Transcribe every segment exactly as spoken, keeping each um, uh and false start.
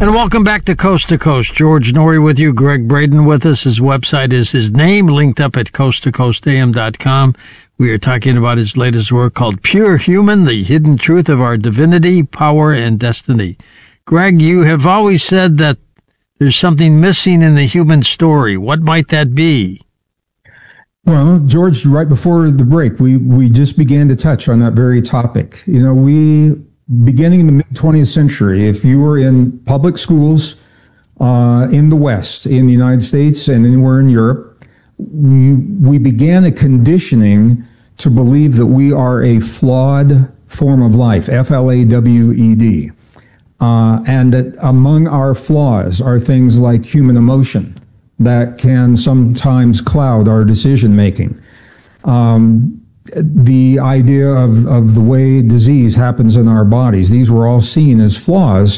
And welcome back to Coast to Coast. George Noory with you, Greg Braden with us. His website is his name, linked up at coast to coast a m dot com. We are talking about his latest work called Pure Human, The Hidden Truth of Our Divinity, Power, and Destiny. Greg, you have always said that there's something missing in the human story. What might that be? Well, George, right before the break, we, we just began to touch on that very topic. You know, we... Beginning in the mid twentieth century, if you were in public schools uh, in the West, in the United States, and anywhere in Europe, we, we began a conditioning to believe that we are a flawed form of life, F L A W E D. Uh, and that among our flaws are things like human emotion that can sometimes cloud our decision making. Um, the idea of, of the way disease happens in our bodies. These were all seen as flaws.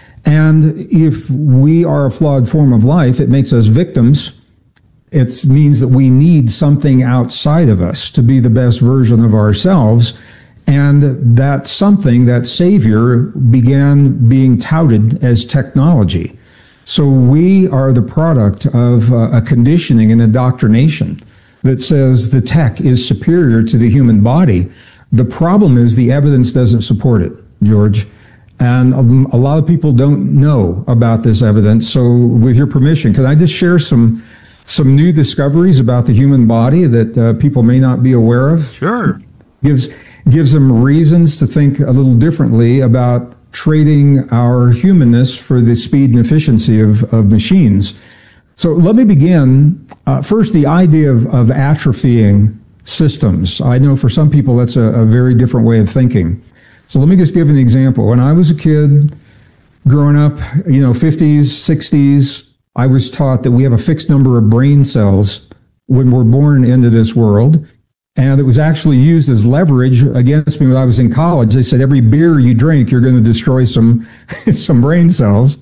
And if we are a flawed form of life, it makes us victims. It means that we need something outside of us to be the best version of ourselves. And that something, that savior, began being touted as technology. So we are the product of uh, a conditioning and indoctrination that says the tech is superior to the human body. The problem is the evidence doesn't support it, George. And um, a lot of people don't know about this evidence. So with your permission, can I just share some some new discoveries about the human body that uh, people may not be aware of? Sure. Gives, gives them reasons to think a little differently about trading our humanness for the speed and efficiency of, of machines. So let me begin. Uh, first, the idea of, of atrophying systems. I know for some people that's a, a very different way of thinking. So let me just give an example. When I was a kid, growing up, you know, fifties, sixties, I was taught that we have a fixed number of brain cells when we're born into this world. And it was actually used as leverage against me when I was in college. They said, every beer you drink, you're going to destroy some, some brain cells.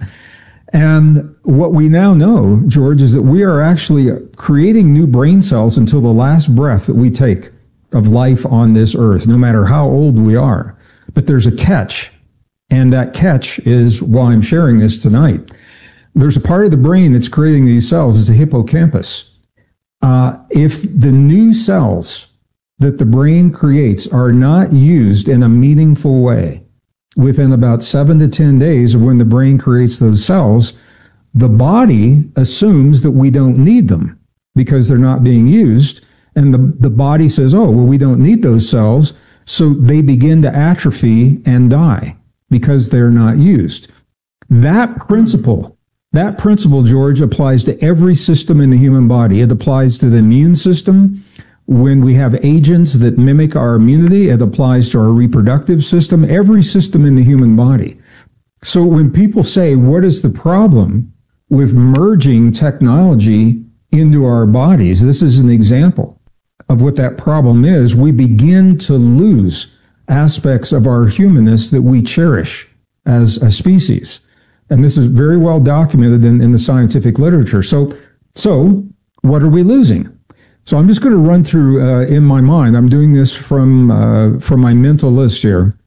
And what we now know, George, is that we are actually creating new brain cells until the last breath that we take of life on this earth, no matter how old we are. But there's a catch, and that catch is why I'm sharing this tonight. There's a part of the brain that's creating these cells, it's the hippocampus. Uh, if the new cells that the brain creates are not used in a meaningful way, within about seven to ten days of when the brain creates those cells, the body assumes that we don't need them because they're not being used. And the, the body says, oh, well, we don't need those cells. So they begin to atrophy and die because they're not used. That principle, that principle, George, applies to every system in the human body. It applies to the immune system. When we have agents that mimic our immunity, it applies to our reproductive system, every system in the human body. So when people say, what is the problem with merging technology into our bodies? This is an example of what that problem is. We begin to lose aspects of our humanness that we cherish as a species. And this is very well documented in, in the scientific literature. So, so what are we losing? So I'm just going to run through uh, in my mind. I'm doing this from uh, from my mental list here.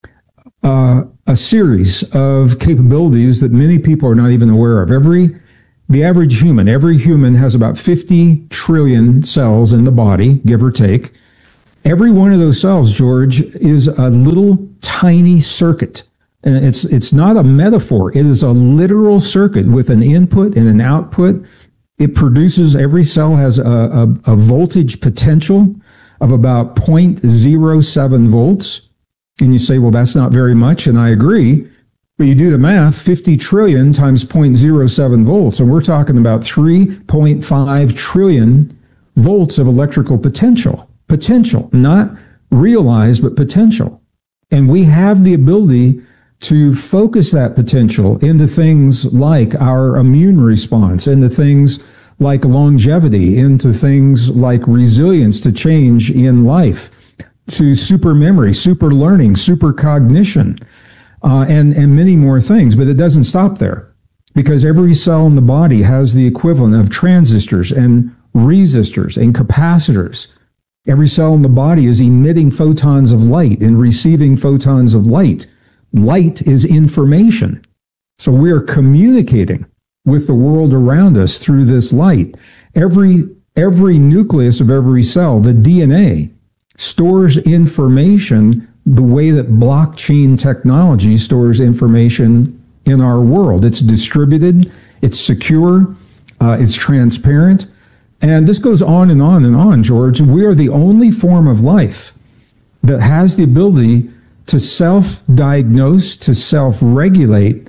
Uh, a series of capabilities that many people are not even aware of. Every the average human, every human has about fifty trillion cells in the body, give or take. Every one of those cells, George, is a little tiny circuit. And it's it's not a metaphor. It is a literal circuit with an input and an output. It produces, every cell has a, a, a voltage potential of about zero point zero seven volts. And you say, well, that's not very much. And I agree. But you do the math, fifty trillion times zero point zero seven volts. And we're talking about three point five trillion volts of electrical potential. Potential, not realized, but potential. And we have the ability to focus that potential into things like our immune response, into things like longevity, into things like resilience to change in life, to super memory, super learning, super cognition, uh, and, and many more things. But it doesn't stop there, because every cell in the body has the equivalent of transistors and resistors and capacitors. Every cell in the body is emitting photons of light and receiving photons of light. Light is information. So we are communicating with the world around us through this light. Every, every nucleus of every cell, the D N A, stores information the way that blockchain technology stores information in our world. It's distributed, it's secure, uh, it's transparent. And this goes on and on and on, George. We are the only form of life that has the ability to self-diagnose, to self-regulate,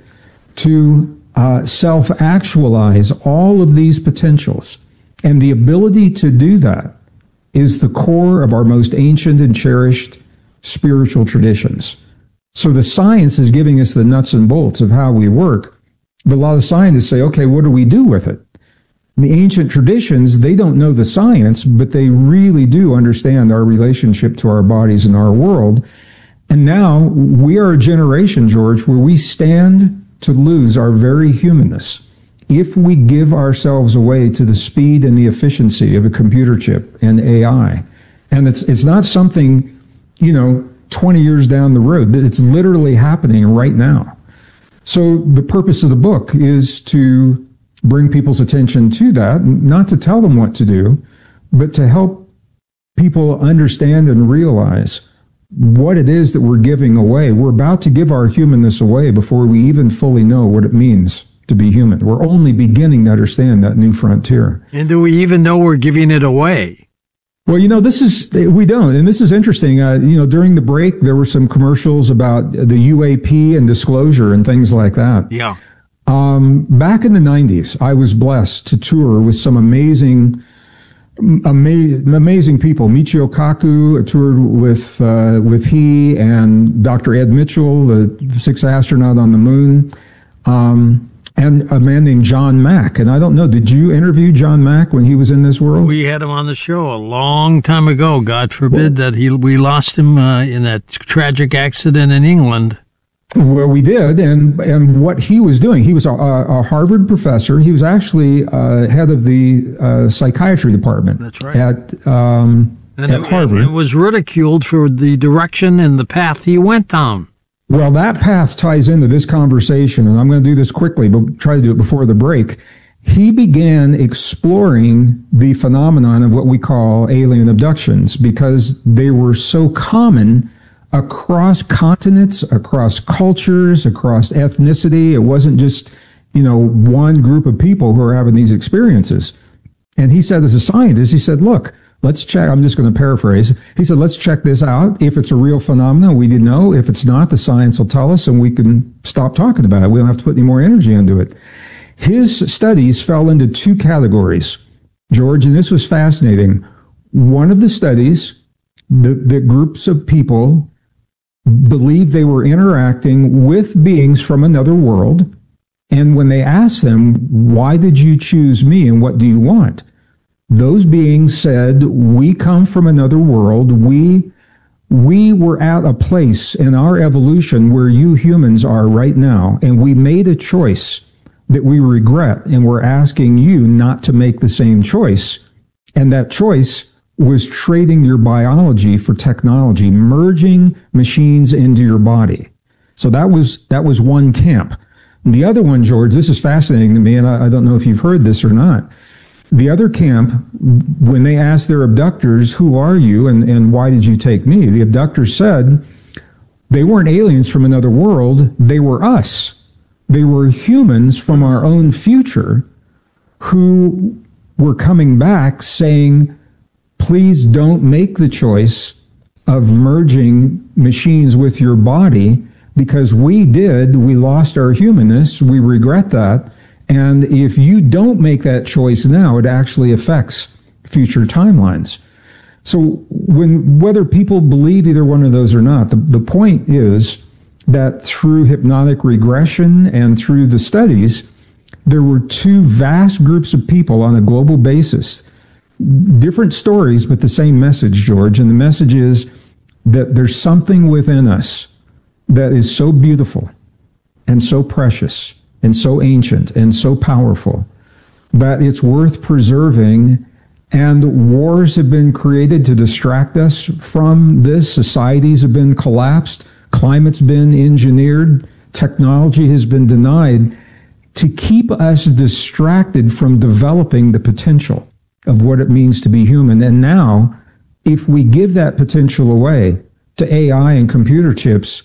to uh, self-actualize all of these potentials. And the ability to do that is the core of our most ancient and cherished spiritual traditions. So the science is giving us the nuts and bolts of how we work, but a lot of scientists say, okay, what do we do with it? The ancient traditions, they don't know the science, but they really do understand our relationship to our bodies and our world. And now we are a generation, George, where we stand to lose our very humanness if we give ourselves away to the speed and the efficiency of a computer chip and A I. And it's it's not something, you know, twenty years down the road. It's literally happening right now. So the purpose of the book is to bring people's attention to that, not to tell them what to do, but to help people understand and realize what it is that we're giving away. We're about to give our humanness away before we even fully know what it means to be human. We're only beginning to understand that new frontier. And do we even know we're giving it away? Well, you know, this is, we don't. And this is interesting. Uh, you know, during the break, there were some commercials about the U A P and disclosure and things like that. Yeah. Um, back in the nineties, I was blessed to tour with some amazing, ama- amazing people. Michio Kaku, I toured with, uh, with he and Doctor Ed Mitchell, the sixth astronaut on the moon, um, and a man named John Mack. And I don't know, did you interview John Mack when he was in this world? We had him on the show a long time ago. God forbid well, that he we lost him uh, in that tragic accident in England. Well, we did, and and what he was doing, he was a, a Harvard professor. He was actually uh, head of the uh, psychiatry department. That's right. At um, and at it, Harvard. And was ridiculed for the direction and the path he went down. Well, that path ties into this conversation, and I'm going to do this quickly, but try to do it before the break. He began exploring the phenomenon of what we call alien abductions because they were so common across continents, across cultures, across ethnicity. It wasn't just, you know, one group of people who are having these experiences. And he said, as a scientist, he said, look, let's check. I'm just going to paraphrase. He said, let's check this out. If it's a real phenomenon, we didn't know. If it's not, the science will tell us and we can stop talking about it. We don't have to put any more energy into it. His studies fell into two categories, George, and this was fascinating. One of the studies, the, the groups of people believed they were interacting with beings from another world. And when they asked them, why did you choose me and what do you want? Those beings said, we come from another world. We, we were at a place in our evolution where you humans are right now. And we made a choice that we regret. And we're asking you not to make the same choice. And that choice was trading your biology for technology, merging machines into your body. So that was that was one camp. And the other one, George, this is fascinating to me, and I, I don't know if you've heard this or not. The other camp, when they asked their abductors, who are you and, and why did you take me? The abductors said they weren't aliens from another world, they were us. They were humans from our own future who were coming back saying, please don't make the choice of merging machines with your body because we did, we lost our humanness, we regret that. And if you don't make that choice now, it actually affects future timelines. So when, whether people believe either one of those or not, the, the point is that through hypnotic regression and through the studies, there were two vast groups of people on a global basis. Different stories, but the same message, George. And the message is that there's something within us that is so beautiful and so precious and so ancient and so powerful that it's worth preserving. And wars have been created to distract us from this. Societies have been collapsed. Climate's been engineered technology has been denied to keep us distracted from developing the potential of what it means to be human. And now, if we give that potential away to A I and computer chips,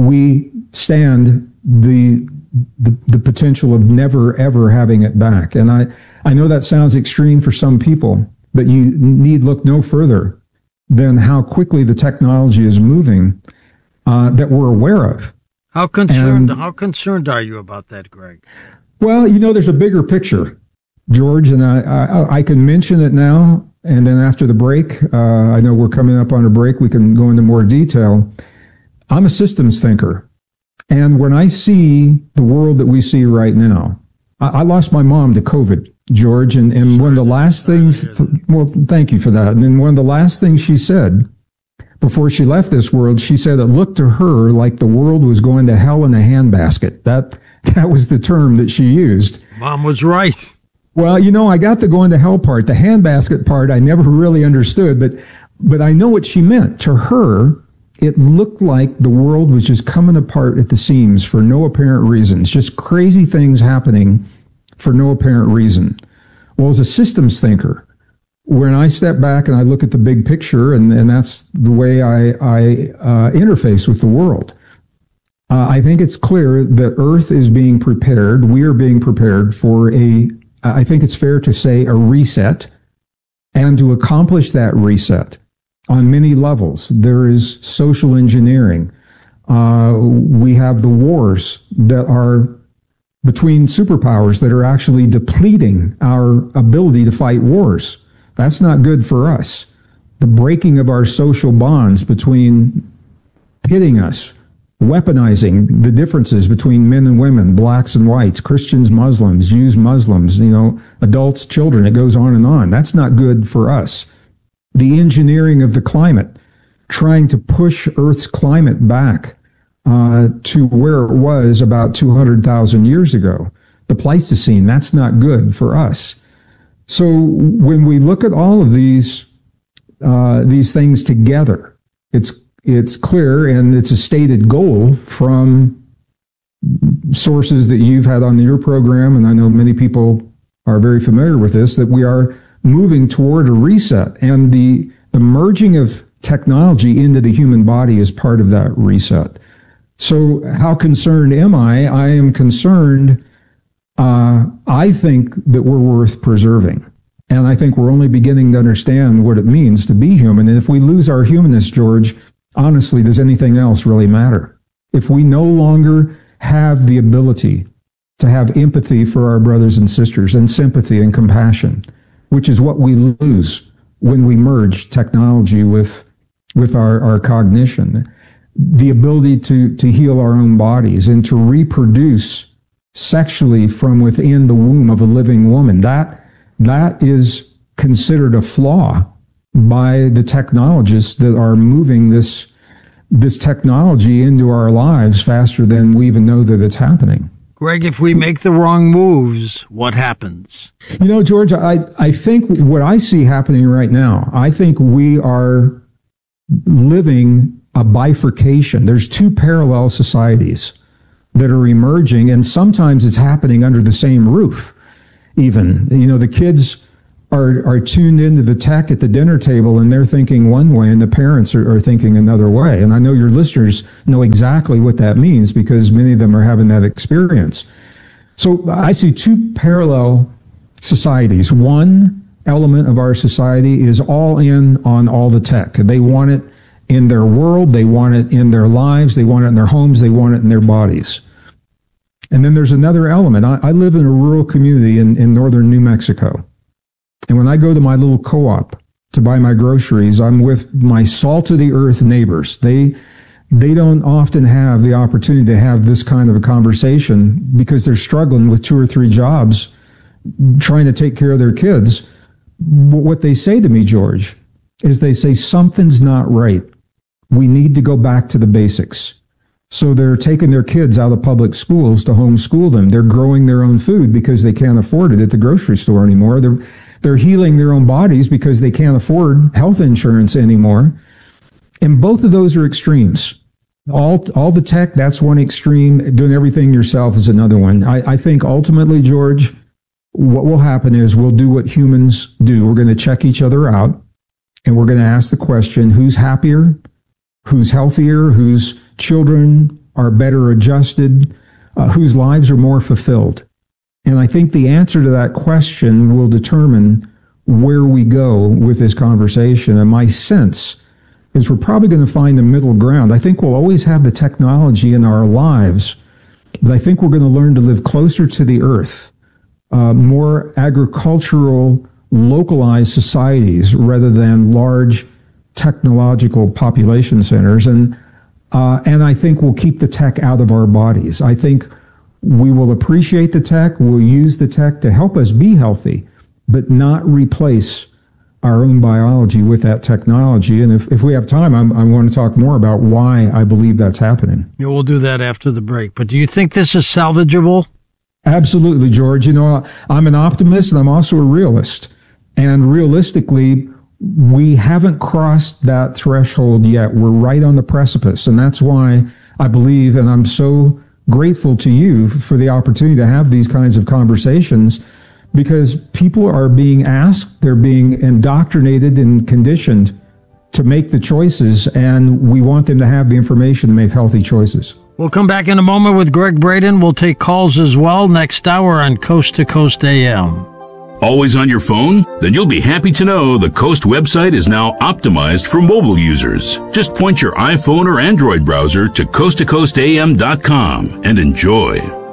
we stand the, the the potential of never, ever having it back. And I, I know that sounds extreme for some people, but you need look no further than how quickly the technology is moving uh, that we're aware of. How concerned, and, how concerned are you about that, Greg? Well, you know, there's a bigger picture, George, and I, I, I can mention it now, and then after the break, uh, I know we're coming up on a break, we can go into more detail. I'm a systems thinker, and when I see the world that we see right now, I, I lost my mom to COVID, George, and, and one of the last things, well, thank you for that, and then one of the last things she said before she left this world, she said it looked to her like the world was going to hell in a handbasket. That that was the term that she used. Mom was right. Well, you know, I got the going to hell part. The handbasket part I never really understood, but but I know what she meant. To her, it looked like the world was just coming apart at the seams for no apparent reasons, just crazy things happening for no apparent reason. Well, as a systems thinker, when I step back and I look at the big picture, and, and that's the way I, I uh, interface with the world, uh, I think it's clear that Earth is being prepared. We are being prepared for a, I think it's fair to say, a reset. And to accomplish that reset on many levels, there is social engineering. Uh, we have the wars that are between superpowers that are actually depleting our ability to fight wars. That's not good for us. The breaking of our social bonds between pitting us, weaponizing the differences between men and women, blacks and whites, Christians, Muslims, Jews, Muslims, you know, adults, children, it goes on and on. That's not good for us. The engineering of the climate, trying to push Earth's climate back uh, to where it was about two hundred thousand years ago. The Pleistocene, that's not good for us. So when we look at all of these uh, these things together, it's it's clear, and it's a stated goal from sources that you've had on your program, and I know many people are very familiar with this, that we are moving toward a reset, and the, the merging of technology into the human body is part of that reset. So how concerned am I? I am concerned. Uh, I think that we're worth preserving. And I think we're only beginning to understand what it means to be human. And if we lose our humanness, George, honestly, does anything else really matter? If we no longer have the ability to have empathy for our brothers and sisters and sympathy and compassion, which is what we lose when we merge technology with, with our, our cognition, the ability to, to heal our own bodies and to reproduce sexually from within the womb of a living woman, that that is considered a flaw by the technologists that are moving this this technology into our lives faster than we even know that it's happening. Greg, if we make the wrong moves, what happens? You know, George, I, I think what I see happening right now, I think we are living a bifurcation. There's two parallel societies that are emerging, and sometimes it's happening under the same roof. Even, you know, the kids are are tuned into the tech at the dinner table, and they're thinking one way, and the parents are, are thinking another way. And I know your listeners know exactly what that means because many of them are having that experience. So I see two parallel societies. One element of our society is all in on all the tech. They want it in their world, they want it in their lives, they want it in their homes, they want it in their bodies. And then there's another element. I, I live in a rural community in, in northern New Mexico. And when I go to my little co-op to buy my groceries, I'm with my salt of the earth neighbors. They they don't often have the opportunity to have this kind of a conversation because they're struggling with two or three jobs, trying to take care of their kids. But what they say to me, George, is they say something's not right. We need to go back to the basics. So they're taking their kids out of public schools to homeschool them. They're growing their own food because they can't afford it at the grocery store anymore. They're they're healing their own bodies because they can't afford health insurance anymore. And both of those are extremes. All, all the tech, that's one extreme. Doing everything yourself is another one. I, I think ultimately, George, what will happen is we'll do what humans do. We're going to check each other out, and we're going to ask the question, who's happier, who's healthier, whose children are better adjusted, uh, whose lives are more fulfilled. And I think the answer to that question will determine where we go with this conversation. And my sense is we're probably going to find a middle ground. I think we'll always have the technology in our lives, but I think we're going to learn to live closer to the earth, uh, more agricultural, localized societies rather than large technological population centers. And uh, and I think we'll keep the tech out of our bodies. I think we will appreciate the tech, we'll use the tech to help us be healthy, but not replace our own biology with that technology. And if, if we have time, I'm, I want to talk more about why I believe that's happening. Yeah, we'll do that after the break. But do you think this is salvageable? Absolutely, George. You know, I'm an optimist and I'm also a realist. And realistically, we haven't crossed that threshold yet. We're right on the precipice. And that's why I believe, and I'm so grateful to you for the opportunity to have these kinds of conversations, because people are being asked, they're being indoctrinated and conditioned to make the choices, and we want them to have the information to make healthy choices. We'll come back in a moment with Greg Braden. We'll take calls as well next hour on Coast to Coast A M. Always on your phone? Then you'll be happy to know the Coast website is now optimized for mobile users. Just point your iPhone or Android browser to coast to coast a m dot com and enjoy.